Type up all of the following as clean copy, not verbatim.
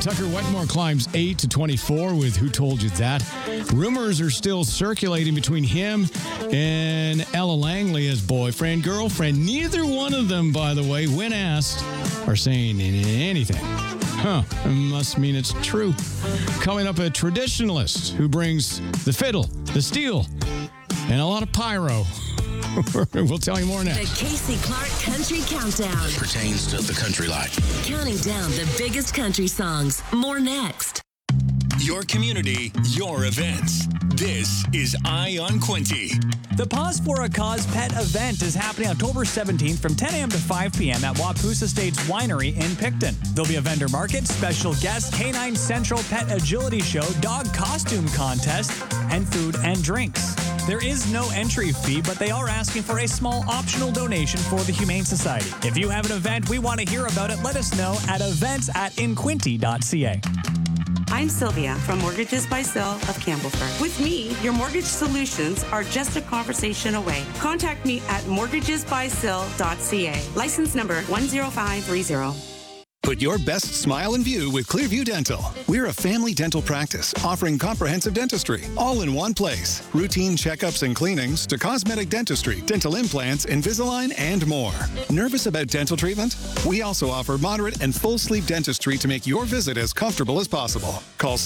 Tucker Wetmore climbs 8 to 24 with Who Told You That. Rumors are still circulating between him and Ella Langley as boyfriend, girlfriend. Neither one of them, by the way, when asked, are saying anything. Must mean it's true. Coming up, a traditionalist who brings the fiddle, the steel, and a lot of pyro. We'll tell you more next. The Casey Clark Country Countdown. Pertains to the country life. Counting down the biggest country songs. More next. Your community, your events. This is Eye on Quinte. The Pause for a Cause pet event is happening October 17th from 10 a.m. to 5 p.m. at Wapoose Estates Winery in Picton. There'll be a vendor market, special guests, Canine Central Pet Agility Show, dog costume contest, and food and drinks. There is no entry fee, but they are asking for a small optional donation for the Humane Society. If you have an event, we want to hear about it. Let us know at events@inquinte.ca. I'm Sylvia from Mortgages by Sil of Campbellford. With me, your mortgage solutions are just a conversation away. Contact me at mortgagesbysil.ca. License number 10530. Put your best smile in view with Clearview Dental. We're a family dental practice offering comprehensive dentistry, all in one place. Routine checkups and cleanings to cosmetic dentistry, dental implants, Invisalign, and more. Nervous about dental treatment? We also offer moderate and full sleep dentistry to make your visit as comfortable as possible. Call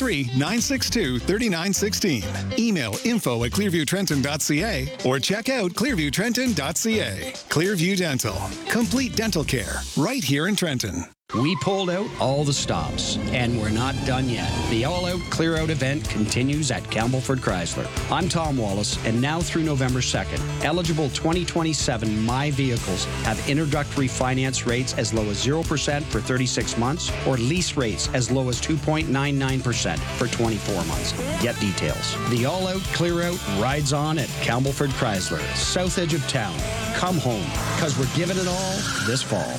613-962-3916. Email info@clearviewtrenton.ca or check out clearviewtrenton.ca. Clearview Dental. Complete dental care right here in Trenton. We pulled out all the stops, and we're not done yet. The all-out clear-out event continues at Campbellford Chrysler. I'm Tom Wallace, and now through November 2nd, eligible 2027 My vehicles have introductory finance rates as low as 0% for 36 months or lease rates as low as 2.99% for 24 months. Get details. The all-out clear-out rides on at Campbellford Chrysler, south edge of town. Come home, because we're giving it all this fall.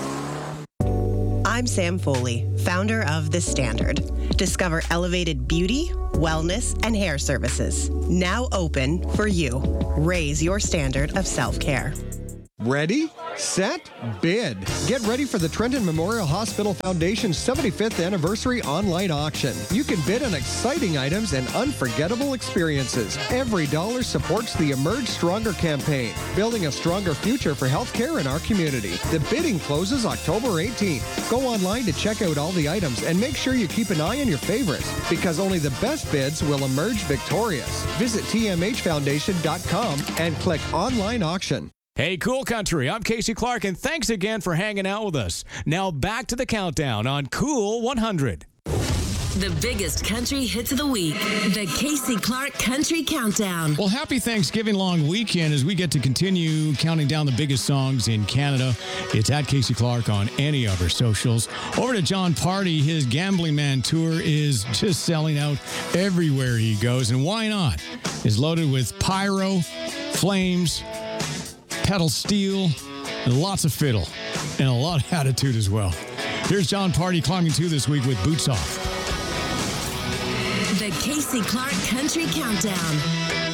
I'm Sam Foley, founder of The Standard. Discover elevated beauty, wellness, and hair services. Now open for you. Raise your standard of self-care. Ready, set, bid. Get ready for the Trenton Memorial Hospital Foundation's 75th anniversary online auction. You can bid on exciting items and unforgettable experiences. Every dollar supports the Emerge Stronger campaign, building a stronger future for healthcare in our community. The bidding closes October 18th. Go online to check out all the items and make sure you keep an eye on your favorites, because only the best bids will emerge victorious. Visit tmhfoundation.com and click online auction. Hey, Cool Country, I'm Casey Clark, and thanks again for hanging out with us. Now back to the countdown on Cool 100. The biggest country hits of the week. The Casey Clark Country Countdown. Well, happy Thanksgiving long weekend as we get to continue counting down the biggest songs in Canada. It's at Casey Clark on any of our socials. Over to John Party. His Gambling Man tour is just selling out everywhere he goes. And why not? It's loaded with pyro, flames, pedal steel, and lots of fiddle, and a lot of attitude as well. Here's John Party climbing 2 this week with Boots Off. The Casey Clark Country Countdown.